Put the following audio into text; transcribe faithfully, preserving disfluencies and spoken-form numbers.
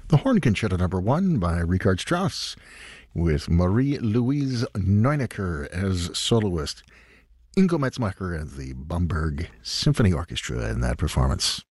The Horn Concerto Number One by Richard Strauss, with Marie-Louise Neunecker as soloist. Ingo Metzmacher and the Bamberg Symphony Orchestra in that performance.